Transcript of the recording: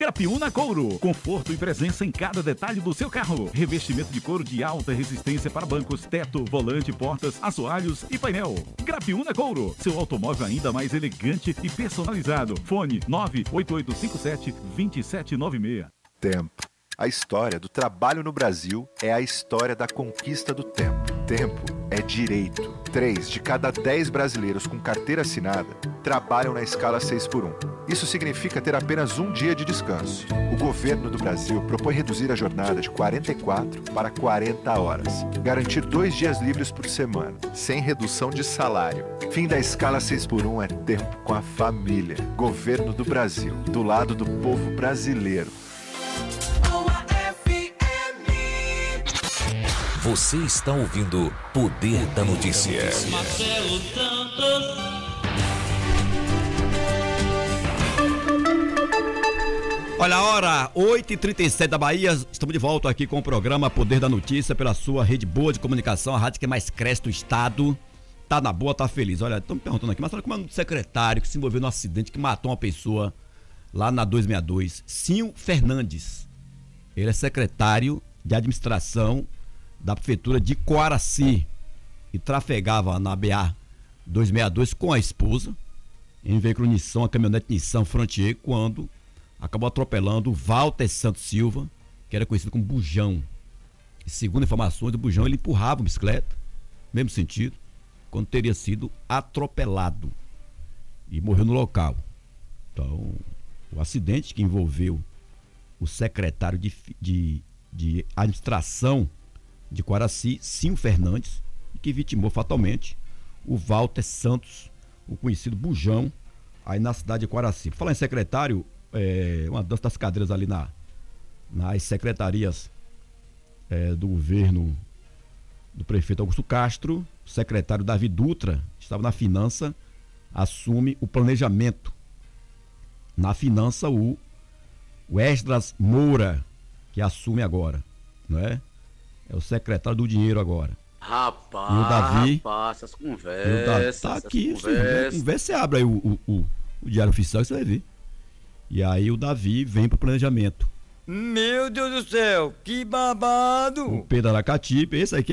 Grapiúna Couro, conforto e presença em cada detalhe do seu carro. Revestimento de couro de alta resistência para bancos, teto, volante, portas, assoalhos e painel. Grapiúna Couro, seu automóvel ainda mais elegante e personalizado. Fone 98857-2796. Tempo. A história do trabalho no Brasil é a história da conquista do tempo. Tempo é direito. 3 de cada 10 brasileiros com carteira assinada trabalham na escala 6x1. Isso significa ter apenas um dia de descanso. O governo do Brasil propõe reduzir a jornada de 44 para 40 horas. Garantir 2 dias livres por semana, sem redução de salário. Fim da escala 6x1 é tempo com a família. Governo do Brasil, do lado do povo brasileiro. Você está ouvindo Poder da Notícia. Marcelo Santos. Olha a hora, 8h37 da Bahia. Estamos de volta aqui com o programa Poder da Notícia pela sua rede boa de comunicação, a rádio que mais cresce do estado. Tá na boa, tá feliz. Olha, estão me perguntando aqui, mas olha como é o secretário que se envolveu num acidente que matou uma pessoa lá na 262, Cinho Fernandes. Ele é secretário de administração da prefeitura de Coaraci e trafegava na BA 262 com a esposa em veículo Nissan, a caminhonete Nissan Frontier, quando acabou atropelando o Walter Santos Silva, que era conhecido como Bujão. E segundo informações, o Bujão ele empurrava a bicicleta, mesmo sentido, quando teria sido atropelado e morreu no local. Então, o acidente que envolveu o secretário de administração de Coaraci, Cinho Fernandes, que vitimou fatalmente o Walter Santos, o conhecido Bujão, aí na cidade de Coaraci. Por falar em secretário, uma das cadeiras ali nas secretarias do governo do prefeito Augusto Castro, o secretário Davi Dutra, estava na finança, assume o planejamento. Na finança, o Esdras Moura, que assume agora, não é? É o secretário do dinheiro agora. Rapaz, e o Davi, essas conversas. Tá aqui, você abre aí o Diário Oficial e você vai ver. E aí o Davi vem pro planejamento. Meu Deus do céu, que babado! O Pedro Aracati, esse aqui